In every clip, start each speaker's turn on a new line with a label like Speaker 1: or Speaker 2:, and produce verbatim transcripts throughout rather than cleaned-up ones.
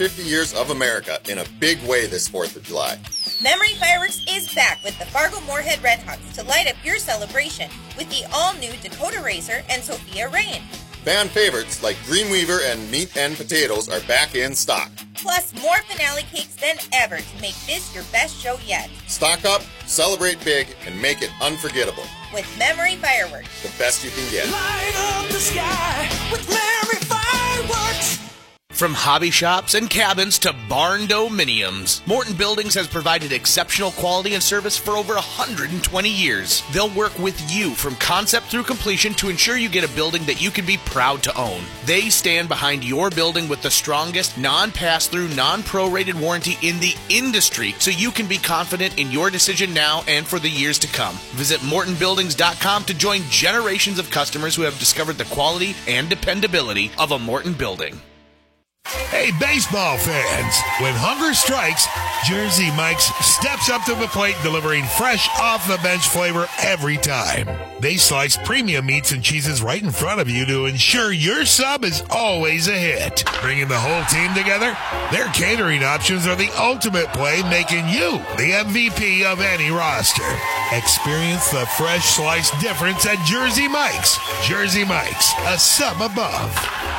Speaker 1: fifty years of America in a big way this fourth of July.
Speaker 2: Memory Fireworks is back with the Fargo Moorhead Redhawks to light up your celebration with the all-new Dakota Racer and Sophia Rain.
Speaker 1: Fan favorites like Dreamweaver and Meat and Potatoes are back in stock.
Speaker 2: Plus more finale cakes than ever to make this your best show yet.
Speaker 1: Stock up, celebrate big, and make it unforgettable.
Speaker 2: With Memory Fireworks.
Speaker 1: The best you can get.
Speaker 3: Light up the sky with Memory Fireworks.
Speaker 4: From hobby shops and cabins to barn dominiums, Morton Buildings has provided exceptional quality and service for over one hundred twenty years. They'll work with you from concept through completion to ensure you get a building that you can be proud to own. They stand behind your building with the strongest non-pass-through, non-prorated warranty in the industry, so you can be confident in your decision now and for the years to come. Visit Morton Buildings dot com to join generations of customers who have discovered the quality and dependability of a Morton building.
Speaker 5: Hey, baseball fans, when hunger strikes, Jersey Mike's steps up to the plate delivering fresh off-the-bench flavor every time. They slice premium meats and cheeses right in front of you to ensure your sub is always a hit. Bringing the whole team together, their catering options are the ultimate play, making you the M V P of any roster. Experience the fresh slice difference at Jersey Mike's. Jersey Mike's, a sub above.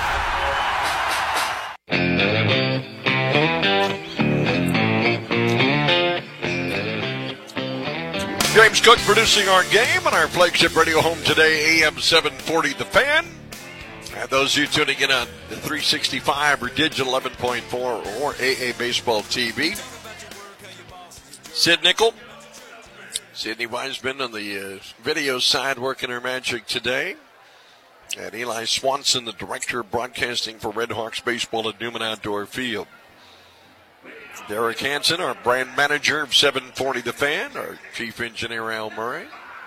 Speaker 6: James Cook producing our game on our flagship radio home today, A M seven forty The Fan. And those of you tuning in on the three sixty-five or Digital eleven point four or A A Baseball T V. Sid Nickel, Sydney Wiseman on the uh, video side working her magic today. And Eli Swanson, the director of broadcasting for Redhawks baseball at Newman Outdoor Field. Derek Hansen, our brand manager of seven forty The Fan, our chief engineer Al Murray.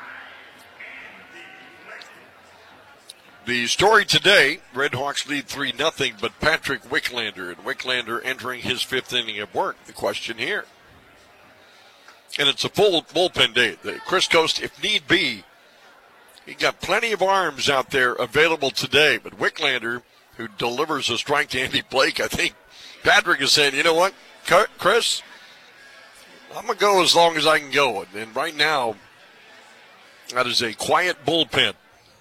Speaker 6: The story today, Redhawks lead three nothing, but Patrick Wicklander, and Wicklander entering his fifth inning of work. The question here. And it's a full bullpen day. Chris Coast, if need be, he got plenty of arms out there available today, but Wicklander, who delivers a strike to Andy Blake, I think Patrick is saying, you know what, Chris, I'm going to go as long as I can go. And right now, that is a quiet bullpen.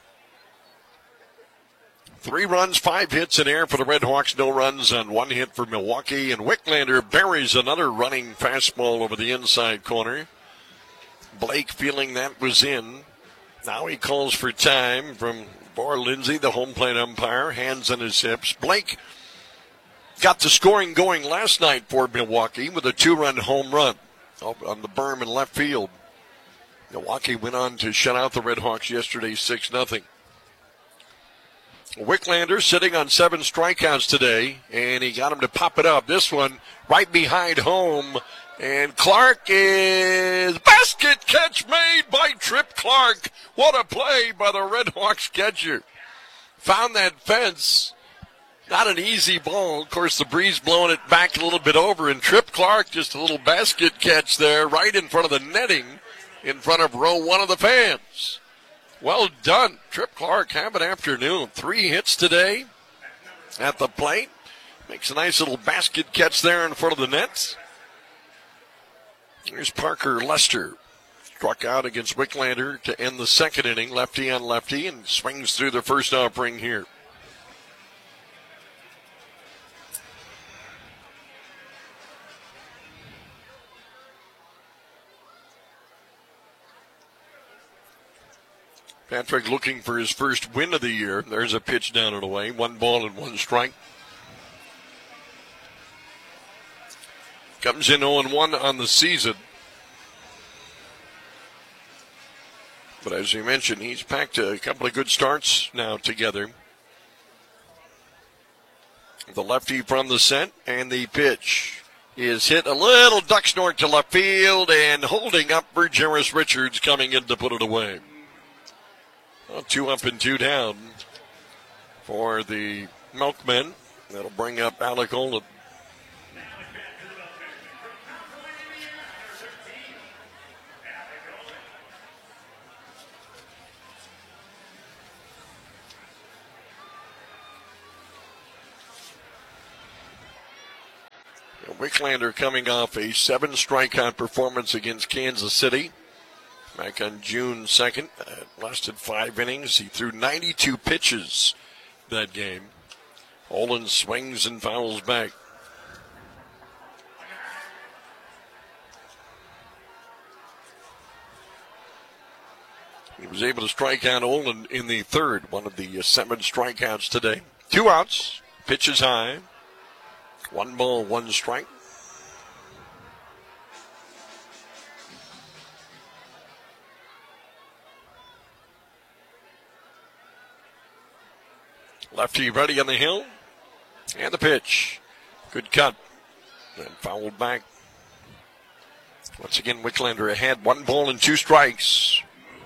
Speaker 6: Three runs, five hits in air for the Redhawks, no runs on one hit for Milwaukee. And Wicklander buries another running fastball over the inside corner. Blake feeling that was in. Now he calls for time from Bar Lindsay, the home plate umpire, hands on his hips. Blake got the scoring going last night for Milwaukee with a two-run home run on the berm in left field. Milwaukee went on to shut out the Redhawks yesterday six nothing. Wicklander sitting on seven strikeouts today, and he got him to pop it up. This one right behind home. And Clark is basket catch made by Trip Clark. What a play by the Redhawks catcher. Found that fence. Not an easy ball. Of course, the breeze blowing it back a little bit over. And Trip Clark, just a little basket catch there right in front of the netting, in front of row one of the fans. Well done. Trip Clark, have an afternoon. Three hits today at the plate. Makes a nice little basket catch there in front of the nets. Here's Parker Lester. Struck out against Wicklander to end the second inning, lefty on lefty, and swings through the first offering here. Patrick looking for his first win of the year. There's a pitch down and away. One ball and one strike. Comes in oh and one on the season. But as you mentioned, he's packed a couple of good starts now together. The lefty from the set, and the pitch is hit a little duck snort to left field, and holding up for Jarris Richards coming in to put it away. Well, two up and two down for the Milkmen. That'll bring up Alec Olin. Wicklander coming off a seven strikeout performance against Kansas City back on June second. Uh, lasted five innings. He threw ninety-two pitches that game. Olin swings and fouls back. He was able to strike out Olin in the third, one of the seven strikeouts today. Two outs, pitches high, one ball, one strike. Lefty ready on the hill, and the pitch. Good cut, and fouled back. Once again, Wicklander ahead, one ball and two strikes.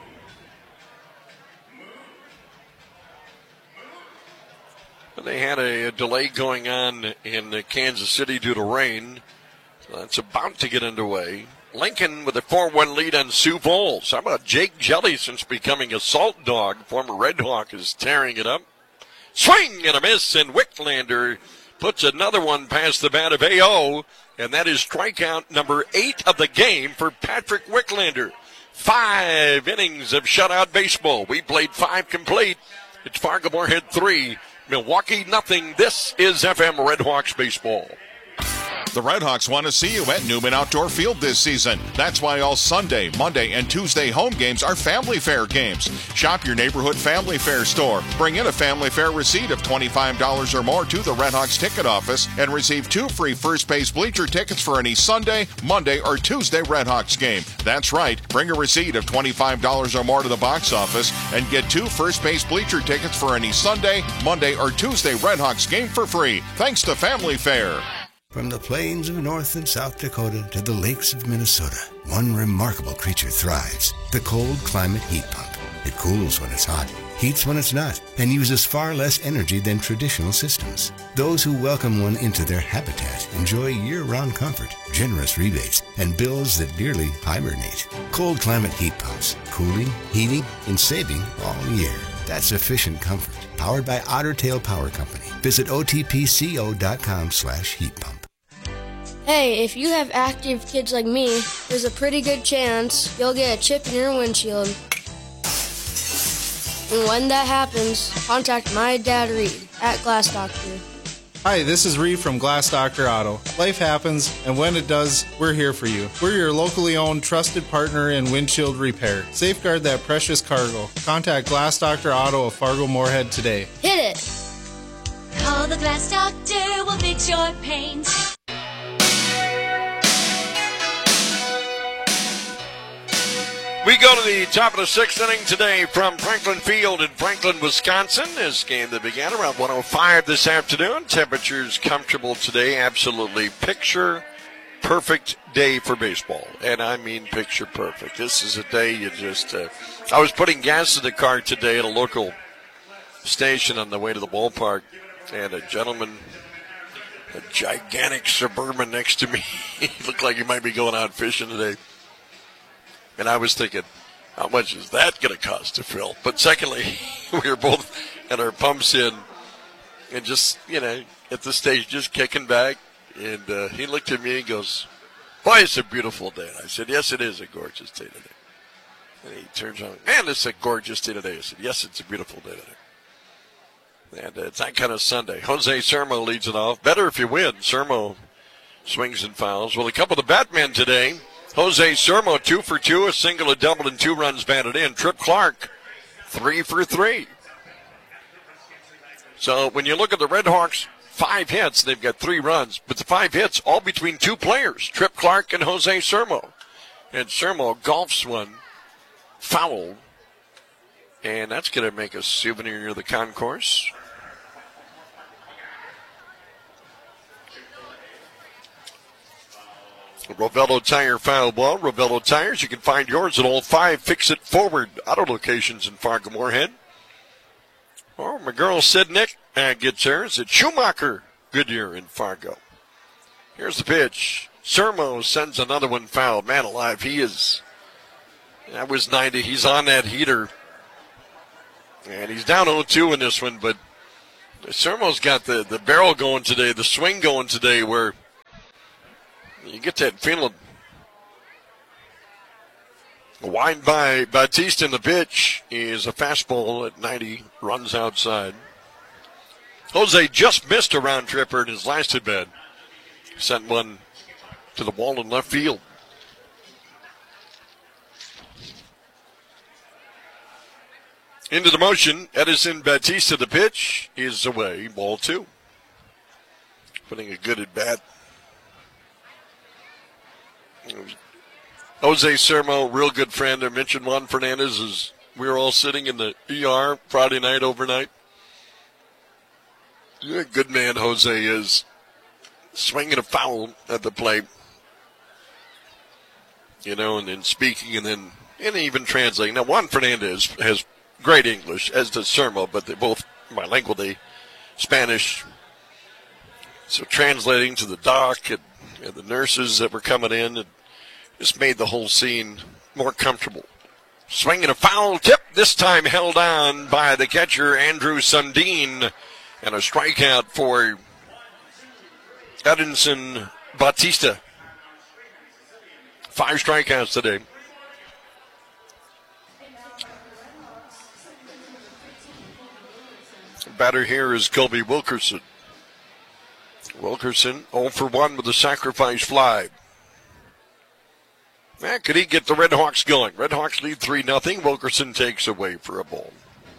Speaker 6: They had a, a delay going on in uh, Kansas City due to rain. So that's about to get underway. Lincoln with a four one lead on Sioux Falls. How about Jake Jelly since becoming a Salt Dog? Former Red Hawk is tearing it up. Swing and a miss, and Wicklander puts another one past the bat of A O, and that is strikeout number eight of the game for Patrick Wicklander. Five innings of shutout baseball. We played five complete. It's Fargo-Moorhead three. Milwaukee nothing. This is F M Red Hawks baseball.
Speaker 7: The Red Hawks want to see you at Newman Outdoor Field this season. That's why all Sunday, Monday, and Tuesday home games are Family Fair games. Shop your neighborhood Family Fair store. Bring in a Family Fair receipt of twenty-five dollars or more to the Red Hawks ticket office and receive two free first base bleacher tickets for any Sunday, Monday, or Tuesday Red Hawks game. That's right. Bring a receipt of twenty-five dollars or more to the box office and get two first base bleacher tickets for any Sunday, Monday, or Tuesday Red Hawks game for free. Thanks to Family Fair.
Speaker 8: From the plains of North and South Dakota to the lakes of Minnesota, one remarkable creature thrives, the cold climate heat pump. It cools when it's hot, heats when it's not, and uses far less energy than traditional systems. Those who welcome one into their habitat enjoy year-round comfort, generous rebates, and bills that nearly hibernate. Cold climate heat pumps, cooling, heating, and saving all year. That's efficient comfort, powered by Otter Tail Power Company. Visit O T P C O dot com slash heat pump.
Speaker 9: Hey, if you have active kids like me, there's a pretty good chance you'll get a chip in your windshield. And when that happens, contact my dad Reed at Glass Doctor.
Speaker 10: Hi, this is Reed from Glass Doctor Auto. Life happens, and when it does, we're here for you. We're your locally owned, trusted partner in windshield repair. Safeguard that precious cargo. Contact Glass Doctor Auto of Fargo-Moorhead today.
Speaker 9: Hit it!
Speaker 11: Call the Glass Doctor, we'll fix your paint.
Speaker 6: We go to the top of the sixth inning today from Franklin Field in Franklin, Wisconsin. This game that began around one oh five this afternoon. Temperatures comfortable today. Absolutely picture perfect day for baseball. And I mean picture perfect. This is a day you just... Uh, I was putting gas in the car today at a local station on the way to the ballpark. And a gentleman, a gigantic Suburban next to me, he looked like he might be going out fishing today. And I was thinking, how much is that going to cost to fill? But secondly, we were both at our pumps in and just, you know, at the stage just kicking back. And uh, he looked at me and goes, boy, it's a beautiful day. And I said, yes, it is a gorgeous day today. And he turns around, man, it's a gorgeous day today. I said, yes, it's a beautiful day today. And uh, it's that kind of Sunday. Jose Sermo leads it off. Better if you win. Sermo swings and fouls. Well, a couple of the Batmen today. Jose Sermo, two for two, a single, a double, and two runs batted in. Trip Clark, three for three. So when you look at the Red Hawks, five hits, they've got three runs. But the five hits, all between two players, Trip Clark and Jose Sermo. And Sermo golfs one, fouled. And that's going to make a souvenir near the concourse. Rovello Tire foul ball. Rovello Tires, you can find yours at all five Fix-It Forward auto locations in Fargo-Moorhead. Oh, my girl Sidnick uh, gets hers at Schumacher Goodyear in Fargo. Here's the pitch. Sermo sends another one foul. Man alive, he is, that was ninety. He's on that heater. And he's down oh two in this one, but Sermo's got the, the barrel going today, the swing going today where You get that feeling. A wind by Batista in the pitch is a fastball at ninety, runs outside. Jose just missed a round tripper in his last at bat. Sent one to the wall in left field. Into the motion, Edison Batista, the pitch is away, ball two. Putting a good at bat. Jose Sermo, real good friend. I mentioned Juan Fernandez as we were all sitting in the E R Friday night overnight. A good man Jose is. Swinging a foul at the plate. You know, and then speaking and then and even translating. Now, Juan Fernandez has great English, as does Sermo, but they're both bilingual. They Spanish. So translating to the doc and, and the nurses that were coming in, it just made the whole scene more comfortable. Swinging a foul tip, this time held on by the catcher, Andrew Sundin, and a strikeout for Edinson Batista. Five strikeouts today. The batter here is Colby Wilkerson. Wilkerson oh for one with a sacrifice fly. Now, could he get the Red Hawks going? Red Hawks lead three nothing. Wilkerson takes away for a ball.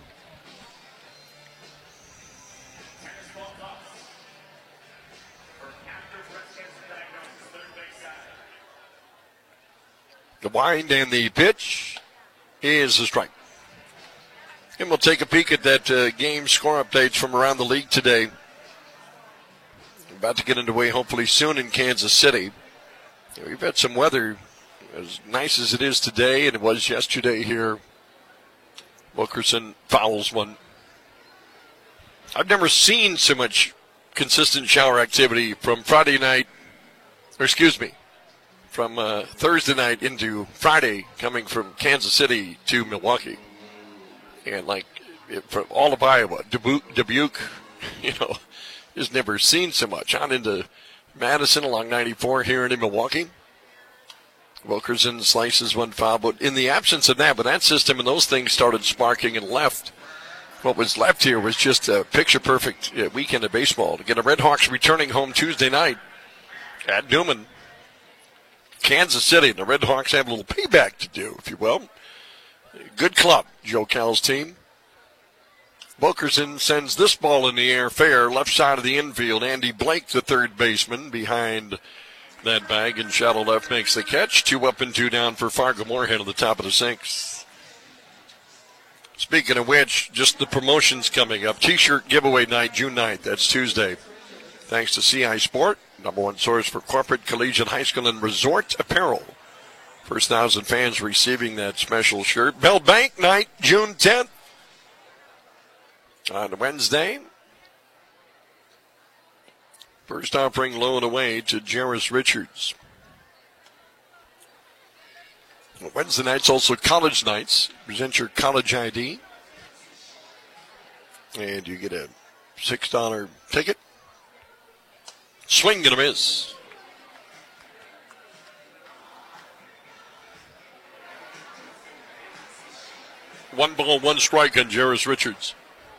Speaker 6: The wind and the pitch is a strike. And we'll take a peek at that uh, game score updates from around the league today. About to get underway hopefully soon in Kansas City. We've had some weather as nice as it is today, and it was yesterday here. Wilkerson fouls one. I've never seen so much consistent shower activity from Friday night, or excuse me, from uh, Thursday night into Friday, coming from Kansas City to Milwaukee. And like it, from all of Iowa, Dubuque, Dubuque, you know, just never seen so much. On into Madison along ninety-four here in Milwaukee. Wilkerson slices one foul, but in the absence of that, but that system and those things started sparking and left. What was left here was just a picture-perfect weekend of baseball. To get the Red Hawks returning home Tuesday night at Newman, Kansas City. The Red Hawks have a little payback to do, if you will. Good club, Joe Cal's team. Wilkerson sends this ball in the air fair, left side of the infield. Andy Blake, the third baseman, behind that bag in shallow left, makes the catch. Two up and two down for Fargo Moorhead at the top of the sixth. Speaking of which, just the promotions coming up. T-shirt giveaway night, June ninth. That's Tuesday. Thanks to C I Sport, number one source for corporate, collegiate, high school, and resort apparel. First thousand fans receiving that special shirt. Bell Bank night, June tenth. On Wednesday. First offering low and away to Jarris Richards. Wednesday nights also college nights. Present your college I D. And you get a six dollar ticket. Swing and a miss. One ball, one strike on Jarris Richards.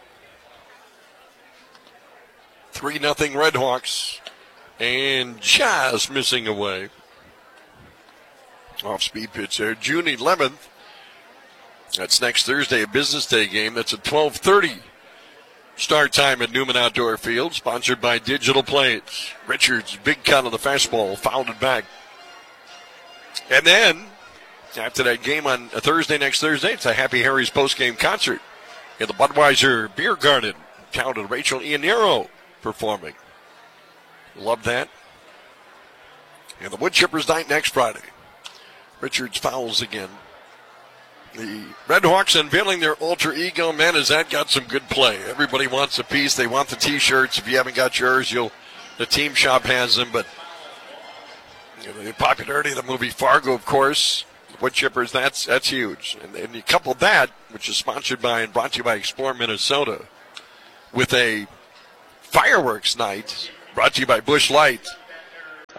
Speaker 6: three nothing Red Hawks. And just missing away. Off-speed pitch there. June eleventh. That's next Thursday, a business day game. That's a twelve thirty start time at Newman Outdoor Field, sponsored by Digital Plates. Richards, big cut on the fastball, fouled it back. And then, after that game on a Thursday, next Thursday, it's a Happy Harry's post-game concert in the Budweiser Beer Garden. Talented Rachel Iannero performing. Love that. And the Wood Chippers night next Friday. Richards fouls again. The Red Hawks unveiling their alter ego. Man, has that got some good play. Everybody wants a piece. They want the T-shirts. If you haven't got yours, you'll. The team shop has them. But you know, the popularity of the movie Fargo, of course, Wood Chippers, that's that's huge. And, and you couple that, which is sponsored by and brought to you by Explore Minnesota, with a fireworks night brought to you by Busch Light. A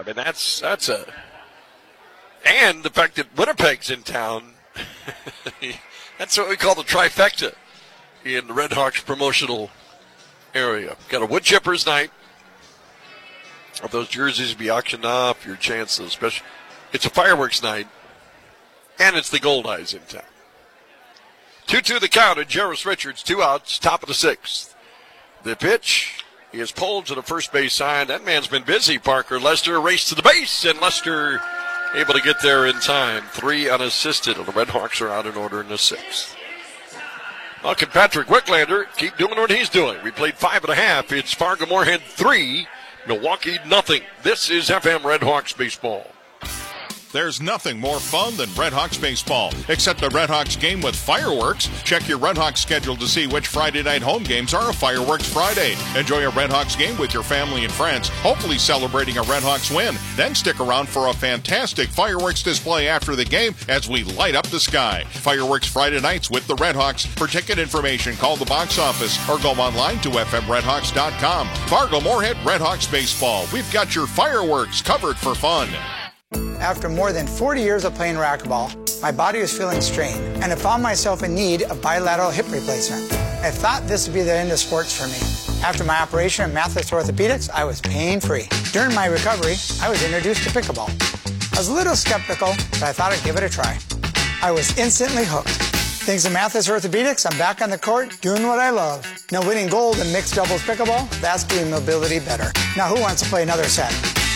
Speaker 6: mean, that's that's a and the fact that Winnipeg's in town. That's what we call the trifecta in the Red Hawks promotional area. Got a wood chippers night. Of those jerseys be auctioned off, your chances, especially. It's a fireworks night, and it's the Gold Eyes in town. two two the count, and Jairus Richards, two outs, top of the sixth. The pitch is pulled to the first base side. That man's been busy, Parker. Lester raced to the base, and Lester able to get there in time. Three unassisted, and the Red Hawks are out in order in the sixth. Well, can Patrick Wicklander keep doing what he's doing? We played five and a half. It's Fargo Moorhead three, Milwaukee nothing. This is F M Red Hawks baseball.
Speaker 7: There's nothing more fun than Red Hawks baseball, except the Red Hawks game with fireworks. Check your Red Hawks schedule to see which Friday night home games are a Fireworks Friday. Enjoy a Red Hawks game with your family and friends, hopefully celebrating a Red Hawks win. Then stick around for a fantastic fireworks display after the game as we light up the sky. Fireworks Friday nights with the Red Hawks. For ticket information, call the box office or go online to f m red hawks dot com. Fargo Moorhead Red Hawks baseball. We've got your fireworks covered for fun.
Speaker 12: After more than forty years of playing racquetball, my body was feeling strained, and I found myself in need of bilateral hip replacement. I thought this would be the end of sports for me. After my operation at Mathis Orthopedics, I was pain-free. During my recovery, I was introduced to pickleball. I was a little skeptical, but I thought I'd give it a try. I was instantly hooked. Thanks to Mathis Orthopedics, I'm back on the court doing what I love. Now winning gold in mixed doubles pickleball, that's doing mobility better. Now who wants to play another set?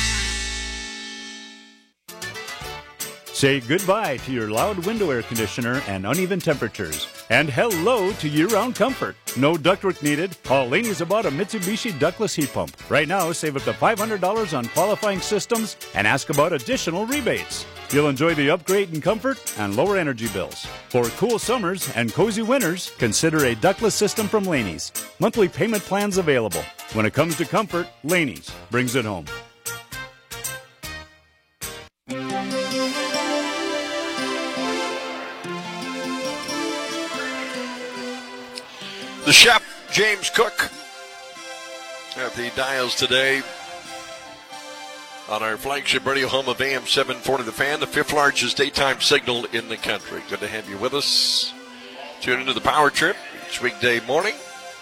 Speaker 13: Say goodbye to your loud window air conditioner and uneven temperatures. And hello to year-round comfort. No ductwork needed. Call Laney's about a Mitsubishi ductless heat pump. Right now, save up to five hundred dollars on qualifying systems and ask about additional rebates. You'll enjoy the upgrade in comfort and lower energy bills. For cool summers and cozy winters, consider a ductless system from Laney's. Monthly payment plans available. When it comes to comfort, Laney's brings it home.
Speaker 6: The chef, James Cook, at the dials today on our flagship radio home of A M seven forty The Fan, the fifth largest daytime signal in the country. Good to have you with us. Tune into the Power Trip each weekday morning.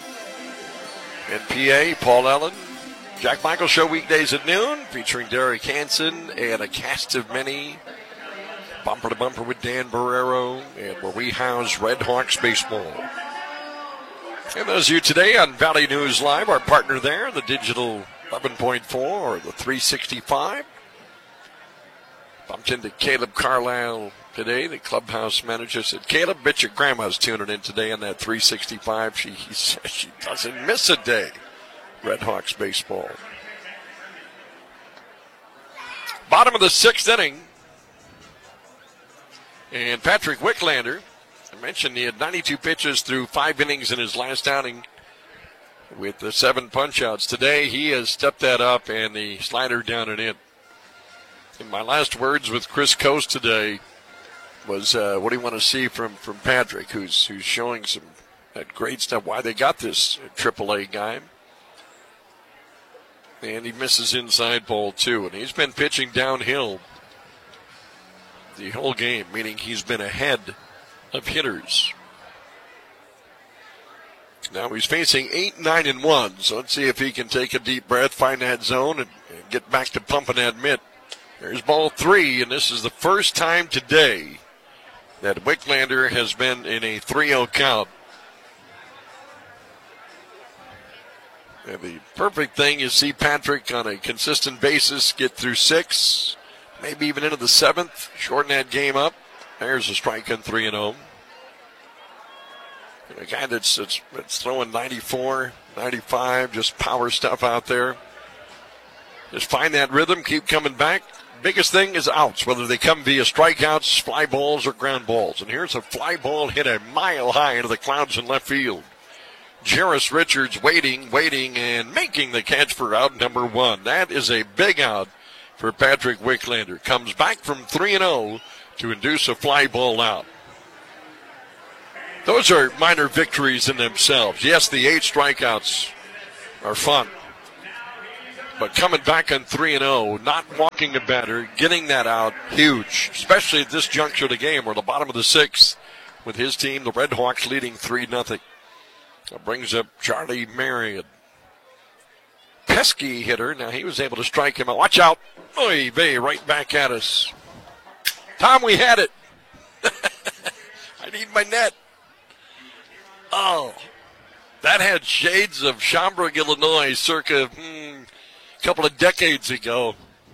Speaker 6: N P A, Paul Allen, Jack Michael Show weekdays at noon, featuring Derek Hansen and a cast of many. Bumper to bumper with Dan Barrero, and where we house Red Hawks baseball. And those of you today on Valley News Live, our partner there, the digital eleven point four or the three sixty-five. Bumped into Caleb Carlisle today, the clubhouse manager. Said, Caleb, bet your grandma's tuning in today on that three sixty-five. She, he says she doesn't miss a day. Red Hawks baseball. Bottom of the sixth inning. And Patrick Wicklander, I mentioned he had ninety-two pitches through five innings in his last outing with the seven punch-outs. Today, he has stepped that up and the slider down and in. And my last words with Chris Coast today was, uh, what do you want to see from, from Patrick, who's who's showing some that great stuff, why they got this triple A guy. And he misses inside ball, too. And he's been pitching downhill the whole game, meaning he's been ahead of hitters. Now he's facing eight, nine, and one. So let's see if he can take a deep breath, find that zone, and, and get back to pumping that mitt. There's ball three, and this is the first time today that Wicklander has been in a three oh count. And the perfect thing is see Patrick on a consistent basis get through six, maybe even into the seventh, shorten that game up. There's a strike on three and oh. A guy that's, that's, that's throwing ninety-four, ninety-five, just power stuff out there. Just find that rhythm, keep coming back. Biggest thing is outs, whether they come via strikeouts, fly balls, or ground balls. And here's a fly ball hit a mile high into the clouds in left field. Jairus Richards waiting, waiting, and making the catch for out number one. That is a big out for Patrick Wicklander. Comes back from three and oh to induce a fly ball out. Those are minor victories in themselves. Yes, the eight strikeouts are fun. But coming back on three and oh, not walking a batter, getting that out, huge, especially at this juncture of the game. We're at the bottom of the sixth with his team, the Red Hawks, leading three nothing. That brings up Charlie Marion. Pesky hitter. Now he was able to strike him out. Watch out. Oy vey, right back at us. Tom, we had it. I need my net. Oh, that had shades of Schaumburg, Illinois, circa hmm, a couple of decades ago.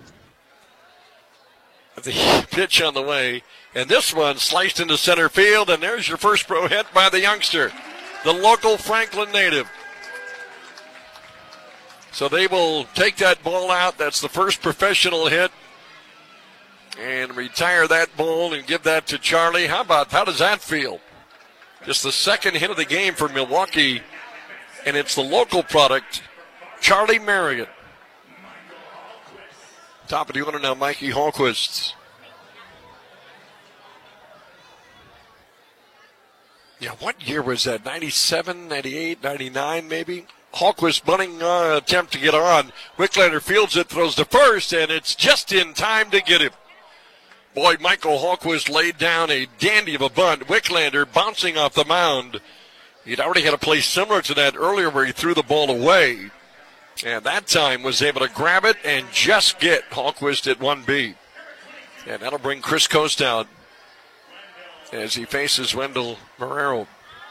Speaker 6: The pitch on the way. And this one sliced into center field, and there's your first pro hit by the youngster, the local Franklin native. So they will take that ball out. That's the first professional hit. And retire that ball and give that to Charlie. How about, how does that feel? Just the second hit of the game for Milwaukee, and it's the local product, Charlie Marion. Top of the order now, Mikey Hallquist. Yeah, what year was that? ninety-seven, ninety-eight, ninety-nine maybe? Hallquist bunting uh, attempt to get on. Wicklander fields it, throws to first, and it's just in time to get him. Boy, Michael Hallquist laid down a dandy of a bunt. Wicklander bouncing off the mound. He'd already had a play similar to that earlier where he threw the ball away. And that time was able to grab it and just get Hallquist at one B. And that'll bring Chris Coast out as he faces Wendell Marrero.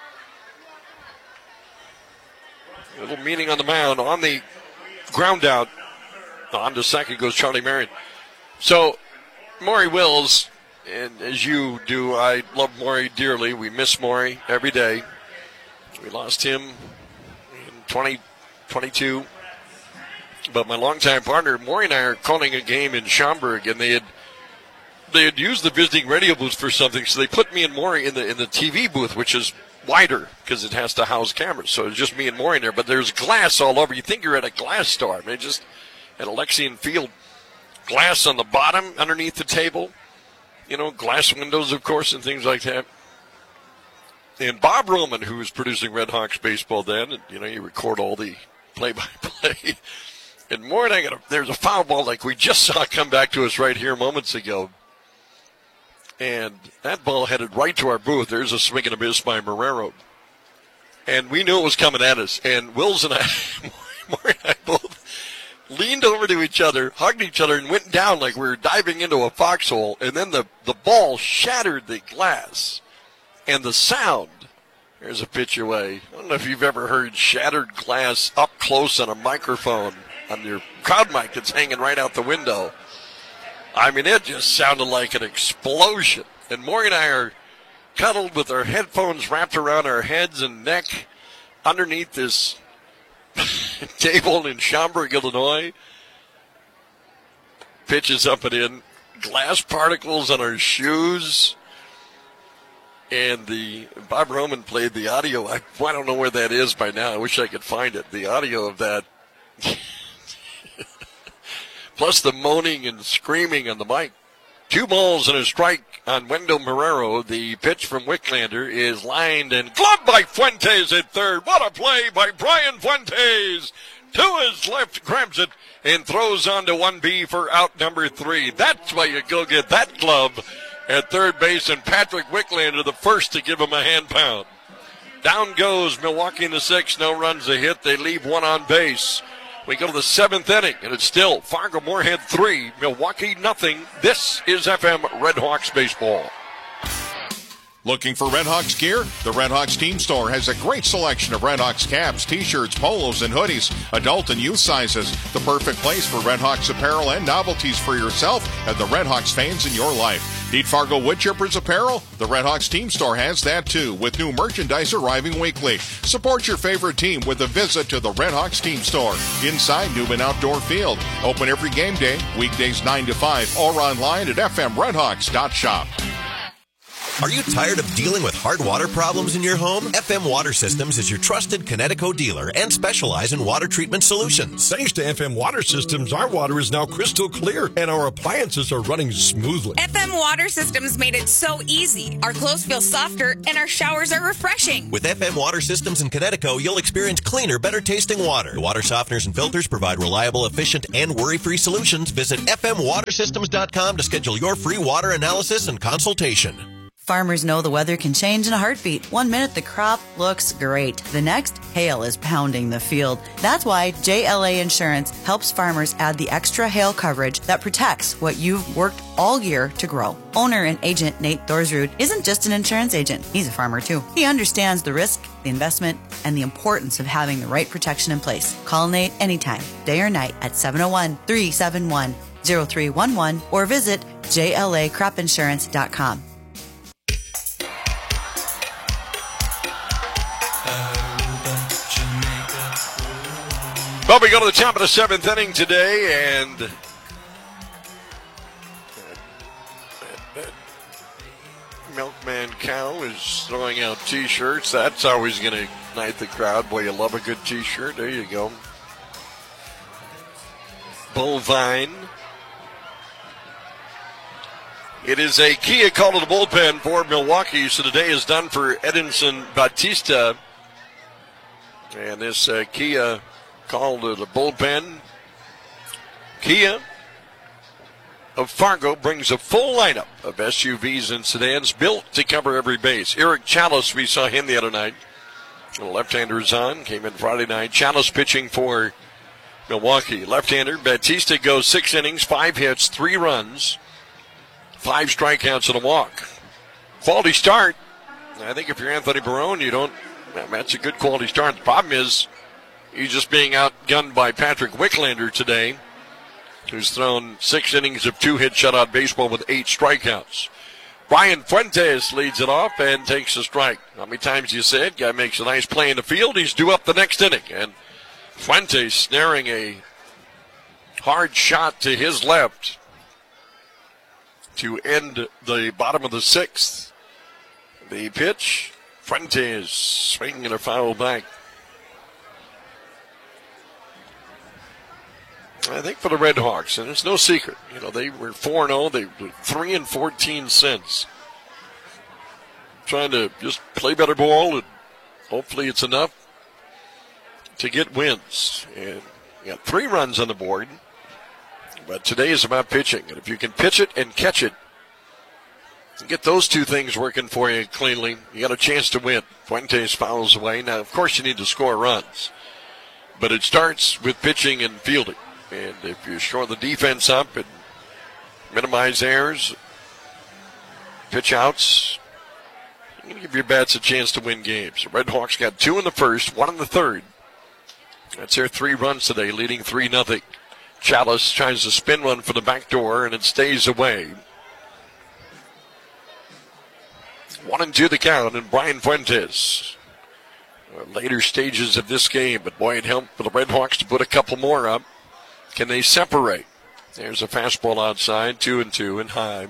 Speaker 6: A little meeting on the mound. On the ground out, on to second goes Charlie Marion. So, Maury Wills, and as you do, I love Maury dearly. We miss Maury every day. We lost him in twenty twenty-two. But my longtime partner, Maury and I are calling a game in Schaumburg, and they had they had used the visiting radio booth for something, so they put me and Maury in the in the T V booth, which is wider because it has to house cameras. So it's just me and Maury in there, but there's glass all over. You think you're at a glass store. I mean, just at Alexian Field. Glass on the bottom underneath the table. You know, glass windows, of course, and things like that. And Bob Roman, who was producing Red Hawks baseball then, and, you know, you record all the play-by-play. And more than I got a, there's a foul ball like we just saw come back to us right here moments ago. And that ball headed right to our booth. There's a swing and a miss by Marrero. And we knew it was coming at us. And Wills and I, Maury and I both leaned over to each other, hugged each other, and went down like we were diving into a foxhole. And then the, the ball shattered the glass. And the sound, here's a pitch away. I don't know if you've ever heard shattered glass up close on a microphone on your crowd mic that's hanging right out the window. I mean, it just sounded like an explosion. And Maury and I are cuddled with our headphones wrapped around our heads and neck underneath this table in Schaumburg, Illinois. Pitches up and in. Glass particles on our shoes. And the Bob Roman played the audio. I, I don't know where that is by now. I wish I could find it. The audio of that. Plus the moaning and screaming on the mic. Two balls and a strike on Wendell Marrero. The pitch from Wicklander is lined and gloved by Fuentes at third. What a play by Brian Fuentes. To his left, grabs it and throws on to one B for out number three. That's why you go get that glove at third base, and Patrick Wicklander the first to give him a hand pound. Down goes Milwaukee in the sixth. No runs a hit. They leave one on base. We go to the seventh inning, and it's still Fargo-Moorhead three, Milwaukee nothing. This is F M Red Hawks baseball.
Speaker 7: Looking for Red Hawks gear? The Red Hawks Team Store has a great selection of Red Hawks caps, t-shirts, polos, and hoodies, adult and youth sizes. The perfect place for Red Hawks apparel and novelties for yourself and the Red Hawks fans in your life. Need Fargo Woodchippers apparel? The Red Hawks Team Store has that too, with new merchandise arriving weekly. Support your favorite team with a visit to the Red Hawks Team Store inside Newman Outdoor Field. Open every game day, weekdays nine to five, or online at f m red hawks dot shop.
Speaker 14: Are you tired of dealing with hard water problems in your home? F M Water Systems is your trusted Connecticut dealer and specialize in water treatment solutions.
Speaker 15: Thanks to F M Water Systems, our water is now crystal clear and our appliances are running smoothly.
Speaker 16: F M Water Systems made it so easy. Our clothes feel softer and our showers are refreshing.
Speaker 14: With F M Water Systems in Connecticut, you'll experience cleaner, better tasting water. The water softeners and filters provide reliable, efficient, and worry-free solutions. Visit f m water systems dot com to schedule your free water analysis and consultation.
Speaker 17: Farmers know the weather can change in a heartbeat. One minute the crop looks great. The next, hail is pounding the field. That's why J L A Insurance helps farmers add the extra hail coverage that protects what you've worked all year to grow. Owner and agent Nate Thorsrud isn't just an insurance agent. He's a farmer too. He understands the risk, the investment, and the importance of having the right protection in place. Call Nate anytime, day or night at seven oh one, three seven one, oh three one one or visit J L A crop insurance dot com.
Speaker 6: Well, we go to the top of the seventh inning today, and that, that Milkman Cow is throwing out T-shirts. That's always going to ignite the crowd. Boy, you love a good T-shirt. There you go. Bullvine. It is a Kia call to the bullpen for Milwaukee, so the day is done for Edinson Batista. And this uh, Kia call to the bullpen. Kia of Fargo brings a full lineup of S U Vs and sedans built to cover every base. Eric Chalice, we saw him the other night. The left-hander is on, came in Friday night. Chalice pitching for Milwaukee. Left-hander, Batista goes six innings, five hits, three runs, five strikeouts and a walk. Quality start. I think if you're Anthony Barone, you don't, that's a good quality start. The problem is he's just being outgunned by Patrick Wicklander today, who's thrown six innings of two-hit shutout baseball with eight strikeouts. Brian Fuentes leads it off and takes a strike. How many times you said? Guy makes a nice play in the field. He's due up the next inning. And Fuentes snaring a hard shot to his left to end the bottom of the sixth. The pitch, Fuentes swinging a foul back. I think for the Red Hawks, and it's no secret, you know, they were four and oh, they were three and fourteen since. Trying to just play better ball, and hopefully it's enough to get wins. And you got three runs on the board, but today is about pitching. And if you can pitch it and catch it, and get those two things working for you cleanly, you got a chance to win. Fuentes fouls away. Now, of course, you need to score runs, but it starts with pitching and fielding. And if you shore the defense up and minimize errors, pitch outs, you're going to give your bats a chance to win games. The Red Hawks got two in the first, one in the third. That's their three runs today, leading three nothing. Chalice tries to spin one for the back door, and it stays away. One and two the count, and Brian Fuentes. Later stages of this game, but boy, it helped for the Red Hawks to put a couple more up. Can they separate? There's a fastball outside, two and two, and high.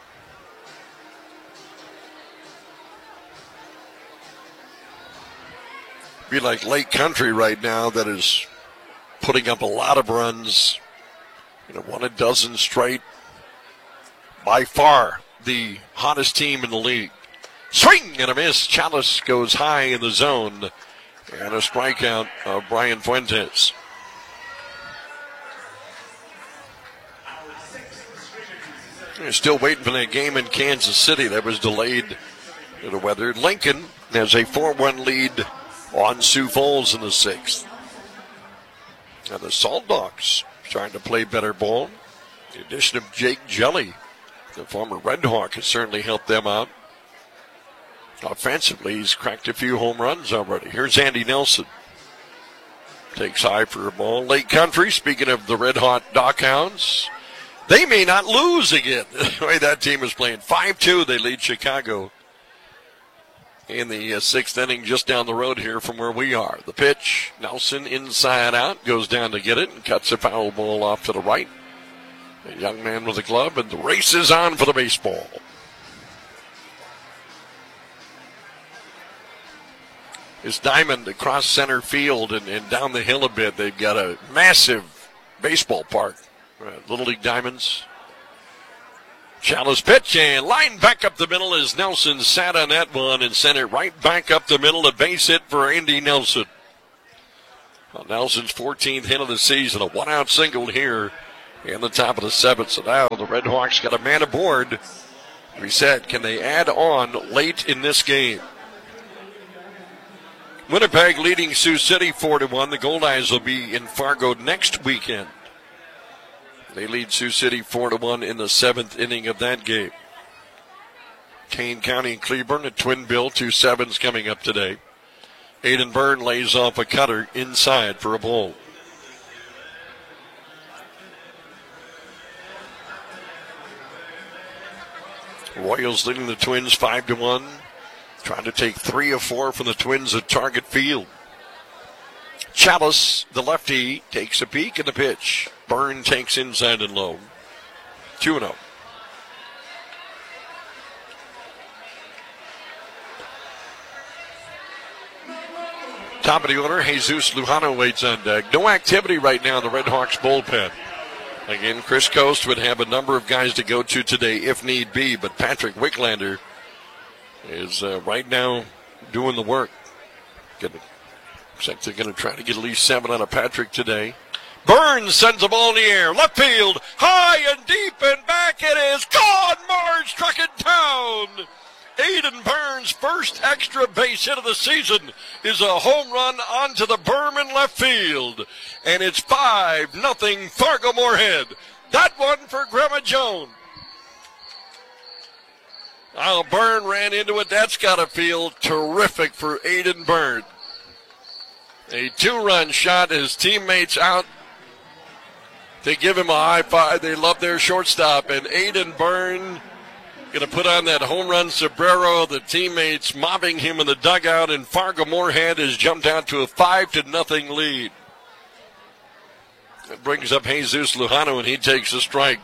Speaker 6: Be like Lake Country right now that is putting up a lot of runs. You know, one a dozen straight. By far the hottest team in the league. Swing and a miss. Chalice goes high in the zone. And a strikeout of Brian Fuentes. They're still waiting for that game in Kansas City that was delayed due to weather. Lincoln has a four one lead on Sioux Falls in the sixth. And the Salt Dogs trying to play better ball. The addition of Jake Jelly, the former Red Hawk, has certainly helped them out. Offensively, he's cracked a few home runs already. Here's Andy Nelson. Takes high for a ball. Lake Country, speaking of the Red Hot Dockhounds, they may not lose again. The way that team is playing. five two, they lead Chicago in the uh, sixth inning just down the road here from where we are. The pitch, Nelson inside out, goes down to get it and cuts a foul ball off to the right. A young man with a glove, and the race is on for the baseball. is Diamond across center field and, and down the hill a bit. They've got a massive baseball park. Uh, Little League Diamonds. Chalice pitch and line back up the middle as Nelson sat on that one and sent it right back up the middle. A base hit for Andy Nelson. Well, Nelson's fourteenth hit of the season. A one-out single here in the top of the seventh. So now the Red Hawks got a man aboard. We said, can they add on late in this game? Winnipeg leading Sioux City four to one. The Goldeyes will be in Fargo next weekend. They lead Sioux City four to one in the seventh inning of that game. Kane County and Cleburne, a twin bill, two sevens coming up today. Aiden Byrne lays off a cutter inside for a ball. Royals leading the Twins five to one. Trying to take three of four from the Twins at Target Field. Chalice, the lefty, takes a peek at the pitch. Byrne takes inside and low. two and oh. Top of the order, Jesus Lujano waits on deck. No activity right now in the Red Hawks bullpen. Again, Chris Coast would have a number of guys to go to today if need be, but Patrick Wicklander is uh, right now doing the work. Gonna, looks like they're going to try to get at least seven out of Patrick today. Burns sends the ball in the air. Left field, high and deep and back it is. Gone! Marge struck it down. Aiden Burns' first extra base hit of the season is a home run onto the berm in left field. And it's five nothing Fargo Moorhead. That one for Grandma Joan. Oh, Byrne ran into it. That's got to feel terrific for Aiden Byrne. A two-run shot. His teammates out. They give him a high five. They love their shortstop. And Aiden Byrne going to put on that home run sombrero. The teammates mobbing him in the dugout. And Fargo Moorhead has jumped out to a five to nothing lead. That brings up Jesus Lujano, and he takes a strike.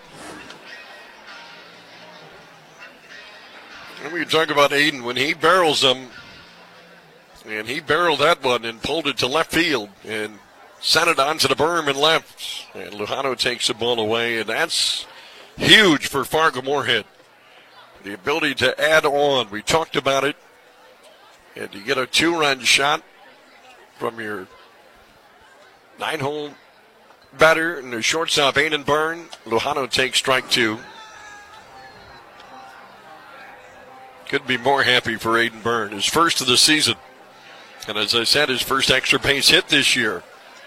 Speaker 6: And we can talk about Aiden when he barrels them. And he barreled that one and pulled it to left field and sent it onto the berm and left. And Lujano takes the ball away, and that's huge for Fargo Moorhead. The ability to add on. We talked about it. And you get a two-run shot from your nine-hole batter and the shortstop, Aiden Byrne. Lujano takes strike two. Couldn't be more happy for Aiden Byrne. His first of the season. And as I said, his first extra base hit this year.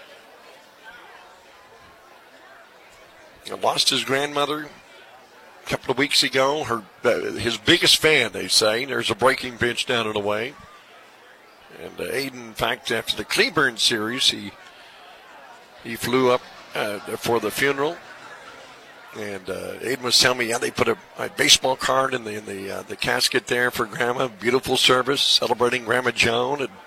Speaker 6: He lost his grandmother a couple of weeks ago. Her, uh, his biggest fan, they say. There's a breaking pitch down and away. And uh, Aiden, in fact, after the Cleburne series, he he flew up uh, for the funeral. And uh, Aiden was telling me, yeah, they put a, a baseball card in the in the uh, the casket there for Grandma. Beautiful service, celebrating Grandma Joan. And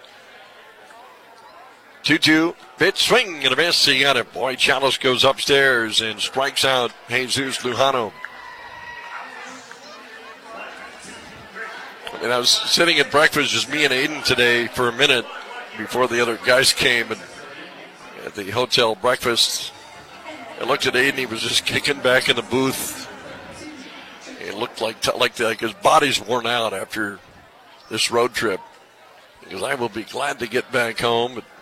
Speaker 6: two two, pitch, swing and a miss. He got it. Boy, Chalice goes upstairs and strikes out Jesus Lujano. And I was sitting at breakfast, just me and Aiden today for a minute before the other guys came, and at the hotel breakfast, I looked at Aiden. He was just kicking back in the booth. It looked like like, like his body's worn out after this road trip. Because I will be glad to get back home. But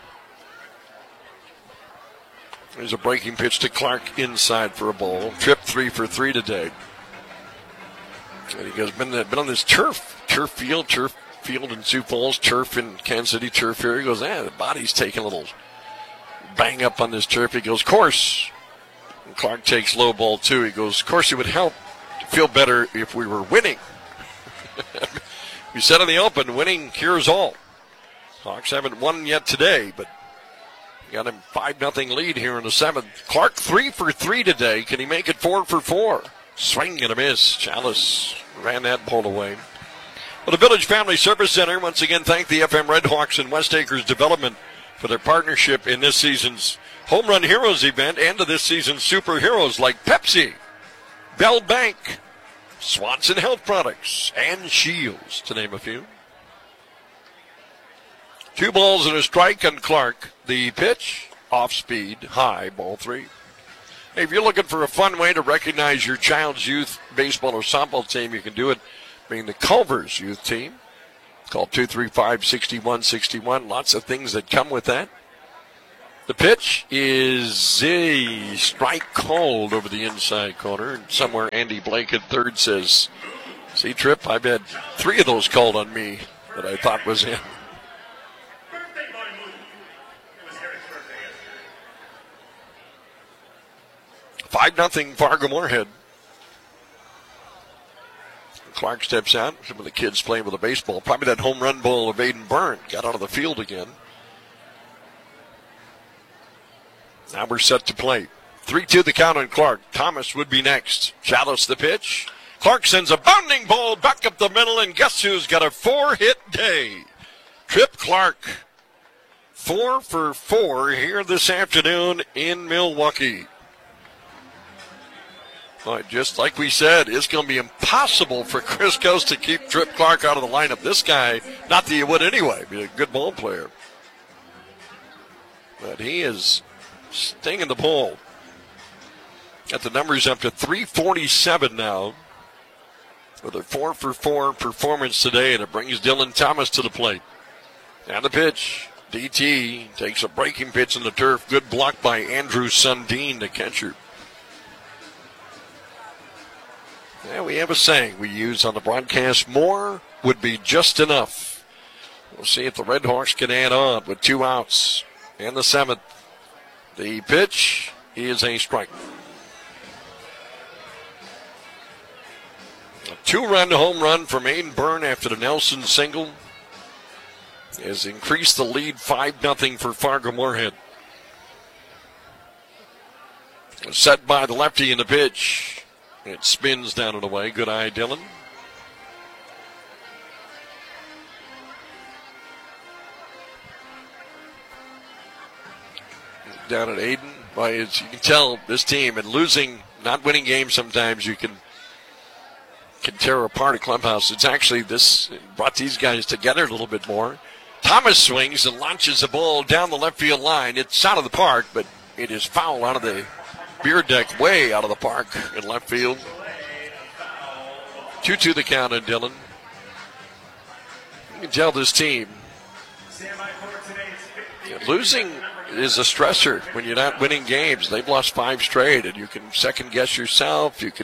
Speaker 6: there's a breaking pitch to Clark inside for a ball. Trip three for three today. And he goes, been, been on this turf, turf field, turf field in Sioux Falls, turf in Kansas City, turf here. He goes, ah, the body's taking a little bang up on this turf. He goes, course. And Clark takes low ball two. He goes, of course, it would help feel better if we were winning. We said in the open, winning cures all. Hawks haven't won yet today, but got him five nothing lead here in the seventh. Clark three for three today. Can he make it four for four? Swing and a miss. Chalice ran that ball away. Well, the Village Family Service Center once again thank the F M Red Hawks and West Acres Development for their partnership in this season's Home Run Heroes event and to this season's superheroes like Pepsi, Bell Bank, Swanson Health Products, and Shields, to name a few. Two balls and a strike on Clark. The pitch, off speed, high, ball three. Hey, if you're looking for a fun way to recognize your child's youth baseball or softball team, you can do it being the Culver's youth team. Call two three five, six one six one. Lots of things that come with that. The pitch is a strike called over the inside corner. And somewhere Andy Blake at third says, see, Tripp, I've had three of those called on me that I thought was in. five nothing Fargo-Moorhead. Clark steps out. Some of the kids playing with a baseball. Probably that home run ball of Aiden Byrne. Got out of the field again. Now we're set to play. three two the count on Clark. Thomas would be next. Chalice the pitch. Clark sends a bounding ball back up the middle, and guess who's got a four-hit day? Tripp Clark. Four for four here this afternoon in Milwaukee. Well, just like we said, it's going to be impossible for Chris Coast to keep Tripp Clark out of the lineup. This guy, not that he would anyway, be a good ball player. But he is stinging the ball. Got the numbers up to three forty-seven now with a four for four performance today, and it brings Dylan Thomas to the plate. And the pitch. D T takes a breaking pitch in the turf. Good block by Andrew Sundin, the catcher. Yeah, we have a saying we use on the broadcast, more would be just enough. We'll see if the Red Hawks can add on with two outs and the seventh. The pitch is a strike. A two-run home run from Aiden Byrne after the Nelson single has increased the lead five nothing for Fargo-Moorhead. Set by the lefty in the pitch. It spins down and away. Good eye, Dylan. Down at Aiden. By as you can tell, this team, and losing, not winning games sometimes, you can can tear apart a clubhouse. It's actually this brought these guys together a little bit more. Thomas swings and launches the ball down the left field line. It's out of the park, but it is foul out of the beer deck, way out of the park in left field. two two the count on Dylan. You can tell this team, you know, losing is a stressor when you're not winning games. They've lost five straight, and you can second guess yourself. You can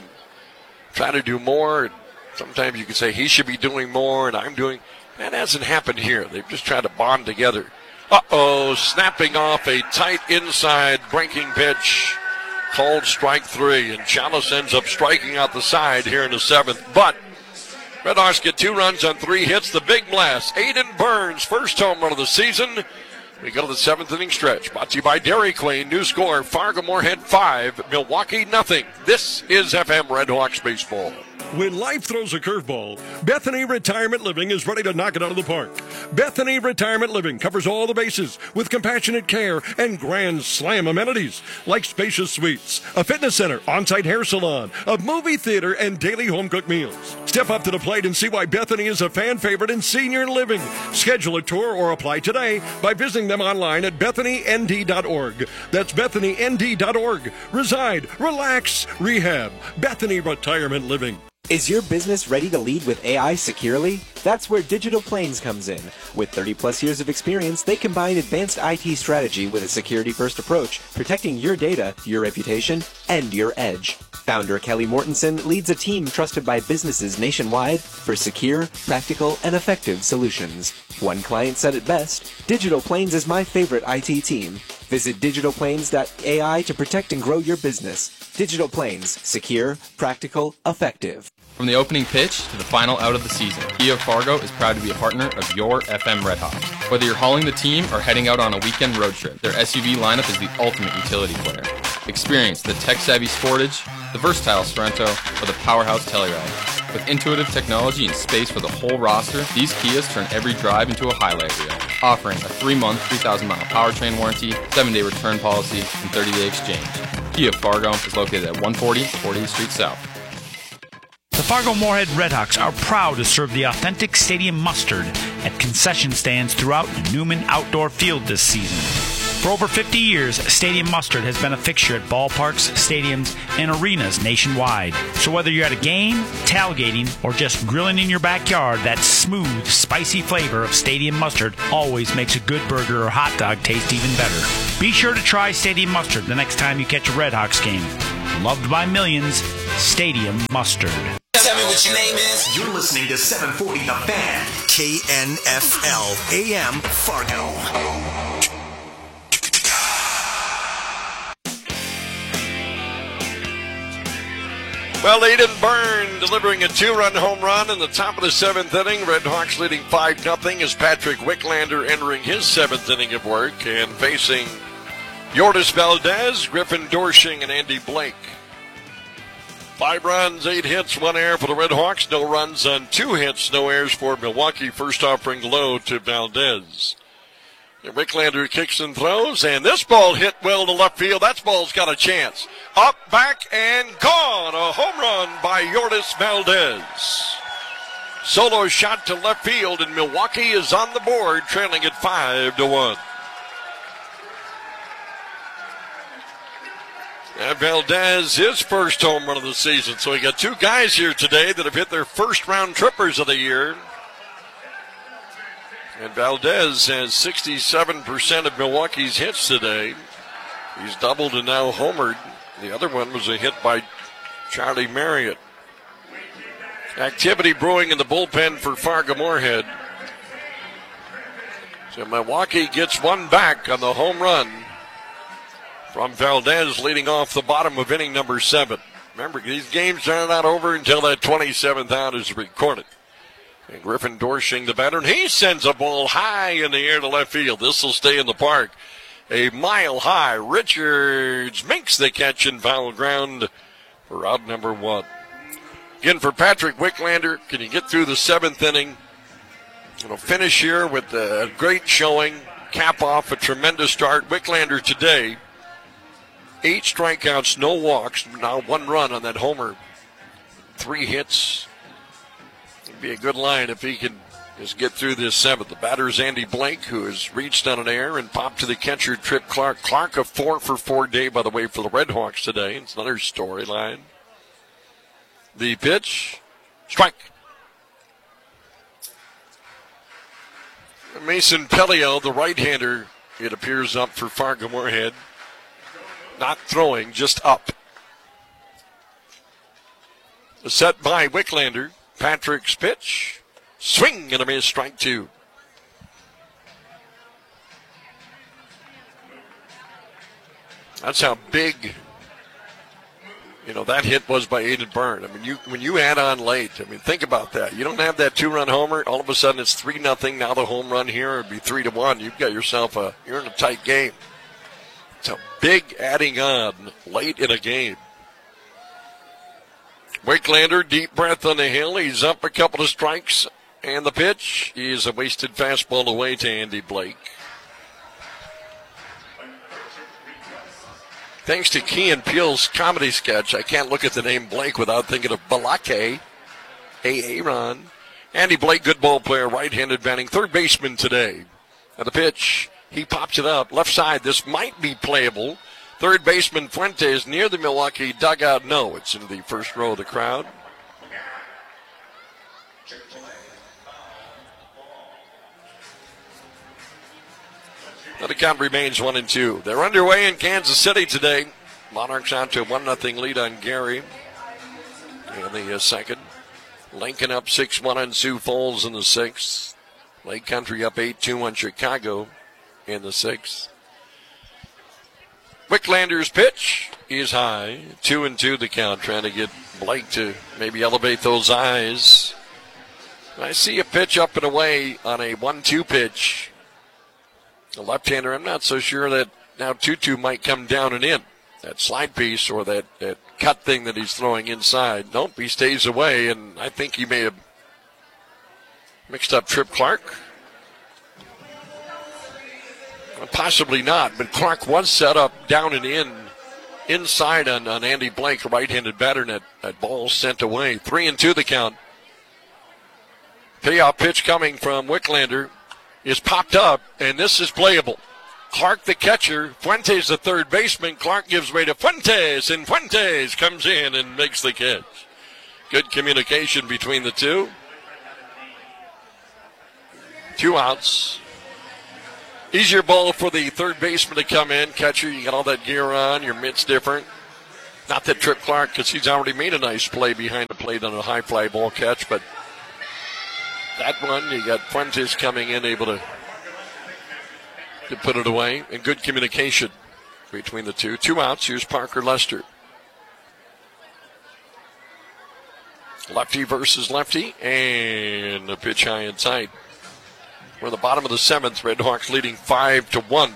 Speaker 6: try to do more. Sometimes you can say he should be doing more, and I'm doing. That hasn't happened here. They've just tried to bond together. Uh-oh, snapping off a tight inside breaking pitch. Called strike three, and Chalice ends up striking out the side here in the seventh. But Red Hawks get two runs on three hits. The big blast. Aiden Burns, first home run of the season. We go to the seventh inning stretch. Brought to you by Dairy Queen. New score, Fargo-Moorhead five, Milwaukee nothing. This is F M Red Hawks baseball.
Speaker 15: When life throws a curveball, Bethany Retirement Living is ready to knock it out of the park. Bethany Retirement Living covers all the bases with compassionate care and grand slam amenities like spacious suites, a fitness center, on-site hair salon, a movie theater, and daily home-cooked meals. Step up to the plate and see why Bethany is a fan favorite in senior living. Schedule a tour or apply today by visiting them online at bethany n d dot org. That's bethany n d dot org. Reside, relax, rehab. Bethany Retirement Living.
Speaker 18: Is your business ready to lead with A I securely? That's where Digital Plains comes in. With thirty plus years of experience, they combine advanced I T strategy with a security-first approach, protecting your data, your reputation, and your edge. Founder Kelly Mortensen leads a team trusted by businesses nationwide for secure, practical, and effective solutions. One client said it best, Digital Plains is my favorite I T team. Visit digital plains dot A I to protect and grow your business. Digital Plains, secure, practical, effective.
Speaker 19: From the opening pitch to the final out of the season, Kia of Fargo is proud to be a partner of your F M Red Hawks. Whether you're hauling the team or heading out on a weekend road trip, their S U V lineup is the ultimate utility player. Experience the tech-savvy Sportage, the versatile Sorento, or the powerhouse Telluride. With intuitive technology and space for the whole roster, these Kias turn every drive into a highlight reel, offering a three-month, three thousand mile powertrain warranty, seven-day return policy, and thirty-day exchange. Kia of Fargo is located at one forty fortieth Street South.
Speaker 20: The Fargo-Moorhead Redhawks are proud to serve the authentic stadium mustard at concession stands throughout Newman Outdoor Field this season. For over fifty years, Stadium Mustard has been a fixture at ballparks, stadiums, and arenas nationwide. So whether you're at a game, tailgating, or just grilling in your backyard, that smooth, spicy flavor of Stadium Mustard always makes a good burger or hot dog taste even better. Be sure to try Stadium Mustard the next time you catch a Redhawks game. Loved by millions, Stadium Mustard.
Speaker 3: Tell me what your name is.
Speaker 21: You're listening to seven forty The Fan.
Speaker 3: K N F L A M Fargo.
Speaker 6: Well, Aiden Byrne delivering a two-run home run in the top of the seventh inning. Red Hawks leading five nothing as Patrick Wicklander entering his seventh inning of work and facing Yordis Valdez, Griffin Dorsching, and Andy Blake. Five runs, eight hits, one error for the Red Hawks. No runs on two hits, no errors for Milwaukee. First offering low to Valdez. And Wicklander kicks and throws, and this ball hit well to left field. That ball's got a chance. Up, back, and gone. A home run by Yordis Valdez. Solo shot to left field, and Milwaukee is on the board, trailing at five to one. And Valdez, his first home run of the season. So we got two guys here today that have hit their first round trippers of the year. And Valdez has sixty-seven percent of Milwaukee's hits today. He's doubled and now homered. The other one was a hit by Charlie Marriott. Activity brewing in the bullpen for Fargo-Moorhead. So Milwaukee gets one back on the home run from Valdez, leading off the bottom of inning number seven. Remember, these games are not over until that twenty-seventh out is recorded. And Griffin Dorsching, the batter, and he sends a ball high in the air to left field. This will stay in the park. A mile high. Richards makes the catch in foul ground for out number one. Again, for Patrick Wicklander, can you get through the seventh inning? You know, finish here with a great showing, cap off a tremendous start. Wicklander today, eight strikeouts, no walks, now one run on that homer. Three hits. It'd be a good line if he can just get through this seventh. The batter is Andy Blake, who has reached on an error and popped to the catcher, Trip Clark. Clark a four for four day, by the way, for the Red Hawks today. It's another storyline. The pitch, strike. Mason Pelio, the right-hander, it appears up for Fargo-Moorhead. Not throwing, just up. Set by Wicklander. Patrick's pitch. Swing and a miss, strike two. That's how big, you know, that hit was by Aiden Byrne. I mean, you when you add on late, I mean, think about that. You don't have that two-run homer. All of a sudden it's three nothing. Now the home run here would be three to one. You've got yourself a, you're in a tight game. It's a big adding on late in a game. Wicklander, deep breath on the hill. He's up a couple of strikes. And the pitch is a wasted fastball away to Andy Blake. Thanks to Key and Peele's comedy sketch, I can't look at the name Blake without thinking of Balake. Hey, Aaron. Andy Blake, good ball player, right-handed batting, third baseman today. And the pitch, he pops it up. Left side, this might be playable. Third baseman Fuentes near the Milwaukee dugout. No, it's in the first row of the crowd. Now the count remains one and two. They're underway in Kansas City today. Monarchs out to a one nothing lead on Gary in the uh, second. Lincoln up six one on Sioux Falls in the sixth. Lake Country up eight two on Chicago in the sixth. Wicklander's pitch is high. Two and two the count, trying to get Blake to maybe elevate those eyes. I see a pitch up and away on a one two pitch. The left-hander, I'm not so sure that now two two might come down and in. That slide piece or that, that cut thing that he's throwing inside. Nope, he stays away, and I think he may have mixed up Trip Clark. Possibly not, but Clark was set up down and in inside on, on Andy Blake, a right-handed batter, and that, that ball sent away. Three and two the count. Payoff pitch coming from Wicklander is popped up, and this is playable. Clark, the catcher, Fuentes, the third baseman. Clark gives way to Fuentes, and Fuentes comes in and makes the catch. Good communication between the two. Two outs. Easier ball for the third baseman to come in. Catcher, you got all that gear on. Your mitt's different. Not that Trip Clark, because he's already made a nice play behind the plate on a high fly ball catch, but that one, you got Fuentes coming in, able to, to put it away. And good communication between the two. Two outs. Here's Parker Lester. Lefty versus lefty. And a pitch high and tight. We're in the bottom of the seventh. Red Hawks leading five to one.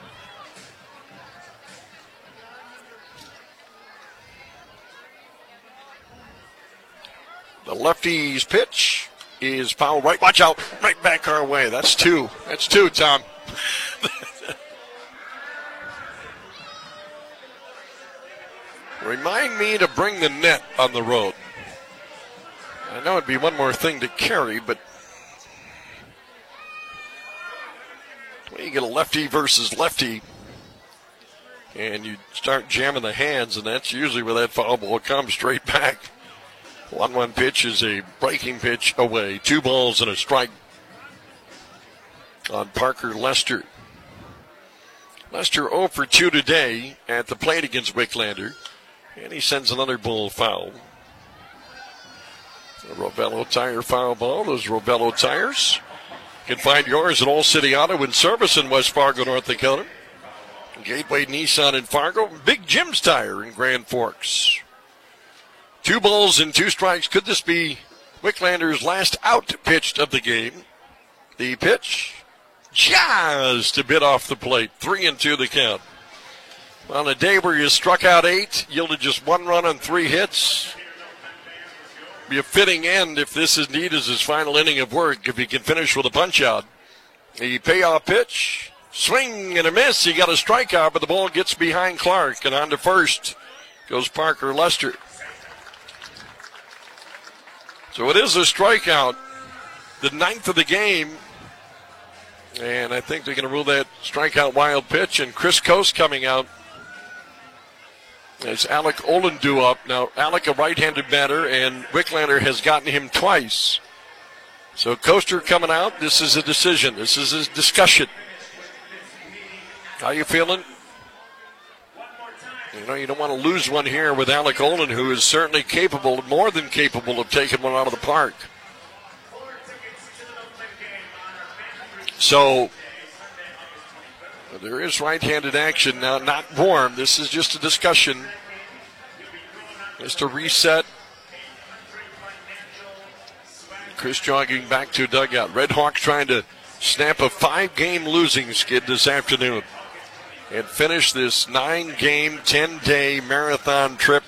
Speaker 6: The lefty's pitch is foul right. Watch out. Right back our way. That's two. That's two, Tom. Remind me to bring the net on the road. I know it'd be one more thing to carry, but when you get a lefty versus lefty and you start jamming the hands, and that's usually where that foul ball comes straight back. one one pitch is a breaking pitch away. Two balls and a strike on Parker Lester. Lester zero for two today at the plate against Wicklander. And he sends another ball foul. A Rovello tire foul ball. Those Rovello tires. You can find yours at All City Auto and Service in West Fargo, North Dakota. Gateway Nissan in Fargo. Big Jim's Tire in Grand Forks. Two balls and two strikes. Could this be Wicklander's last out pitched of the game? The pitch, just a bit off the plate. Three and two the count. On a day where you struck out eight, yielded just one run on three hits, be a fitting end if this is indeed is his final inning of work, if he can finish with a punch out. The payoff pitch, swing and a miss. He got a strikeout, but the ball gets behind Clark, and on to first goes Parker Lester. So it is a strikeout, the ninth of the game, and I think they're going to rule that strikeout wild pitch, and Chris Coast coming out as Alec Olendu up. Now, Alec, a right-handed batter, and Wicklander has gotten him twice. So Coaster coming out. This is a decision. This is a discussion. How you feeling? You know, you don't want to lose one here with Alec Olin, who is certainly capable, more than capable, of taking one out of the park. So there is right-handed action now, not warm. This is just a discussion. Just a reset. Chris jogging back to dugout. Red Hawks trying to snap a five-game losing skid this afternoon and finish this nine-game, ten-day marathon trip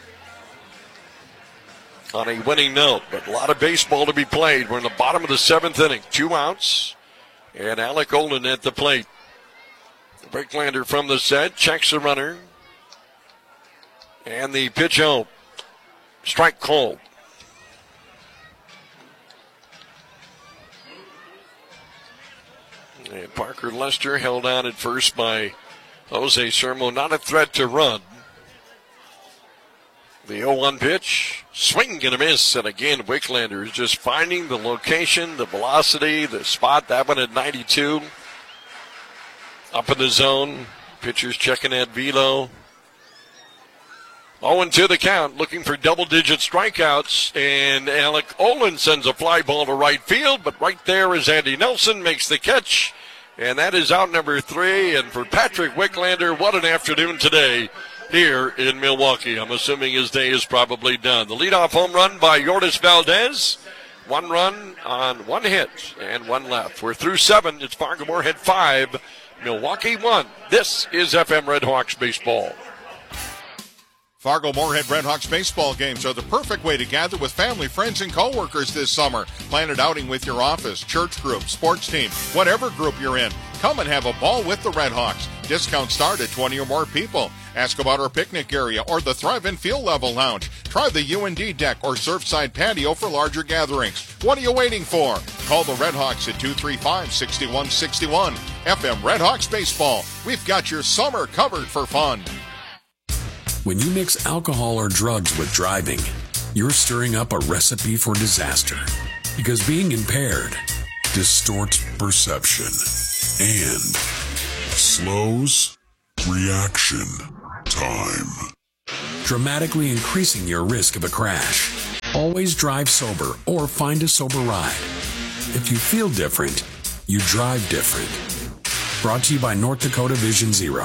Speaker 6: on a winning note. But a lot of baseball to be played. We're in the bottom of the seventh inning. Two outs, and Alec Olin at the plate. Wicklander from the set, checks the runner. And the pitch home. Strike called. And Parker Lester held on at first by Jose Sermo. Not a threat to run. The oh one pitch. Swing and a miss. And again, Wicklander is just finding the location, the velocity, the spot. That one at ninety-two. Up in the zone. Pitchers checking at velo. oh and two the count, looking for double-digit strikeouts. And Alec Olin sends a fly ball to right field, but right there is Andy Nelson, makes the catch. And that is out number three. And for Patrick Wicklander, what an afternoon today here in Milwaukee. I'm assuming his day is probably done. The leadoff home run by Yordis Valdez. One run on one hit and one left. We're through seven. It's Fargo Moorhead five. Milwaukee one. This is F M Red Hawks baseball.
Speaker 7: Fargo Moorhead Redhawks baseball games are the perfect way to gather with family, friends, and coworkers this summer. Plan an outing with your office, church group, sports team, whatever group you're in. Come and have a ball with the Redhawks. Discounts start at twenty or more people. Ask about our picnic area or the Thrive and Feel Level Lounge. Try the U and D deck or Surfside patio for larger gatherings. What are you waiting for? Call the Red Hawks at two three five, six one six one. F M Red Hawks Baseball. We've got your summer covered for fun.
Speaker 2: When you mix alcohol or drugs with driving, you're stirring up a recipe for disaster. Because being impaired distorts perception and slows reaction time, dramatically increasing your risk of a crash. Always drive sober or find a sober ride. If you feel different, you drive different. Brought to you by North Dakota Vision Zero.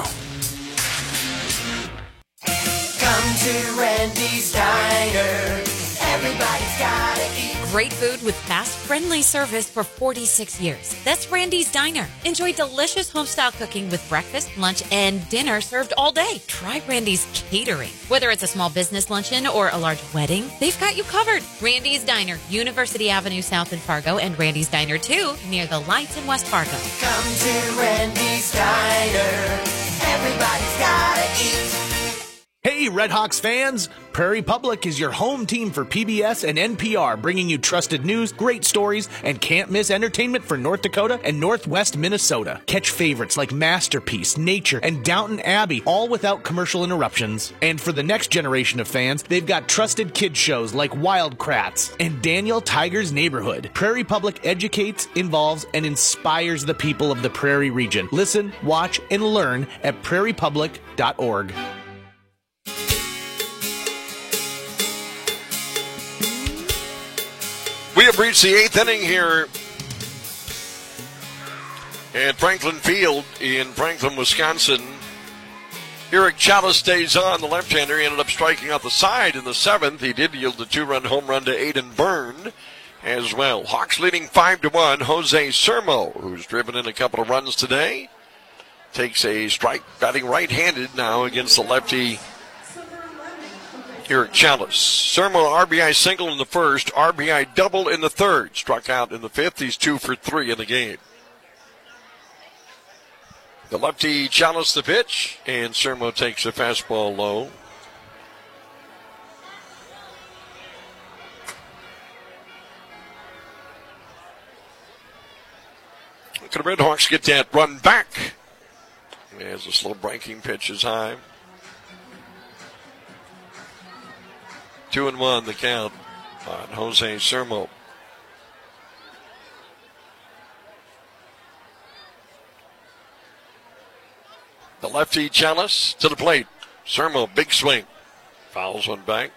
Speaker 3: Come to Randy's Diner. Everybody's gotta eat.
Speaker 22: Great food with fast, friendly service for forty-six years. That's Randy's Diner. Enjoy delicious home-style cooking with breakfast, lunch, and dinner served all day. Try Randy's Catering. Whether it's a small business luncheon or a large wedding, they've got you covered. Randy's Diner, University Avenue South in Fargo, and Randy's Diner two near the lights in West Fargo.
Speaker 3: Come to Randy's Diner. Everybody's gotta eat.
Speaker 4: Hey, Red Hawks fans! Prairie Public is your home team for P B S and N P R, bringing you trusted news, great stories, and can't-miss entertainment for North Dakota and Northwest Minnesota. Catch favorites like Masterpiece, Nature, and Downton Abbey, all without commercial interruptions. And for the next generation of fans, they've got trusted kids shows like Wild Kratts and Daniel Tiger's Neighborhood. Prairie Public educates, involves, and inspires the people of the Prairie region. Listen, watch, and learn at prairie public dot org.
Speaker 6: We have reached the eighth inning here at Franklin Field in Franklin, Wisconsin. Eric Chalice stays on. The left-hander. He ended up striking out the side in the seventh. He did yield the two-run home run to Aiden Byrne as well. Hawks leading five to one. Jose Sermo, who's driven in a couple of runs today, takes a strike, batting right-handed now against the lefty Eric Chalice. Sermo R B I single in the first, R B I double in the third. Struck out in the fifth. He's two for three in the game. The lefty Chalice the pitch, and Sermo takes a fastball low. Can the Red Hawks get that run back? As a slow breaking pitch is high. Two and one, the count on Jose Sermo. The lefty Chalice to the plate. Sermo, big swing. Fouls one back.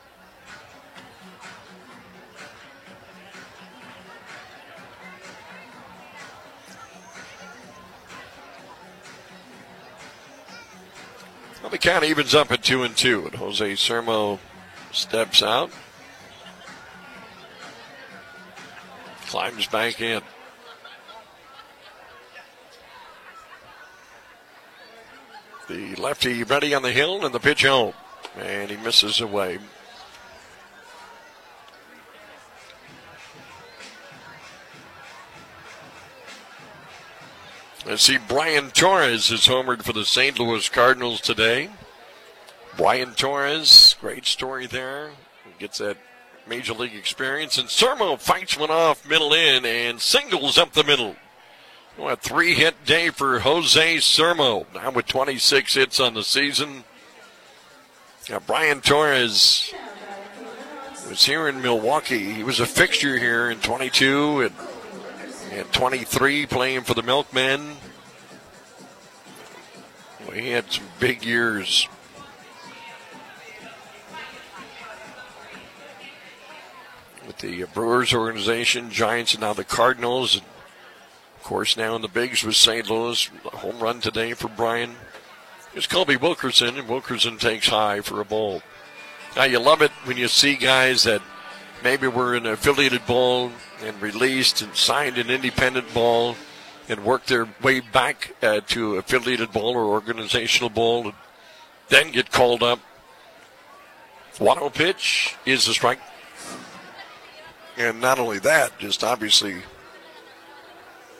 Speaker 6: Well, the count evens up at two and two, and Jose Sermo steps out, climbs back in. The lefty ready on the hill, and the pitch home, and he misses away. Let's see, Brian Torres is homered for the Saint Louis Cardinals today. Brian Torres, great story there. He gets that major league experience. And Sermo fights one off middle in and singles up the middle. What a three-hit day for Jose Sermo. Now with twenty-six hits on the season. Now Brian Torres was here in Milwaukee. He was a fixture here in twenty-two and, and twenty-three playing for the Milkmen. Well, he had some big years. With the Brewers organization, Giants, and now the Cardinals. And of course, now in the bigs with Saint Louis. A home run today for Brian. It's Colby Wilkerson, and Wilkerson takes high for a ball. Now, you love it when you see guys that maybe were in affiliated ball and released and signed an independent ball and worked their way back uh, to affiliated ball or organizational ball and then get called up. one oh pitch is a strike. And not only that, just obviously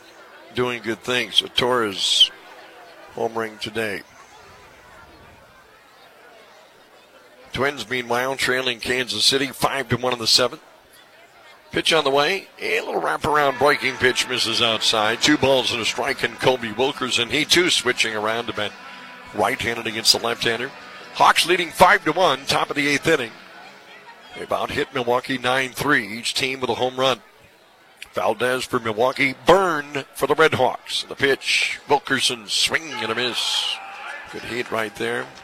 Speaker 6: doing good things. So Torres homering today. Twins, meanwhile, trailing Kansas City five to one in the seventh. Pitch on the way. A little wraparound breaking pitch misses outside. Two balls and a strike, and Colby Wilkerson, he too switching around to bat right-handed against the left-hander. Hawks leading five to one, top of the eighth inning. They about hit Milwaukee nine three, each team with a home run. Valdez for Milwaukee, Byrne for the Red Hawks. The pitch, Wilkerson swing and a miss. Good hit right there.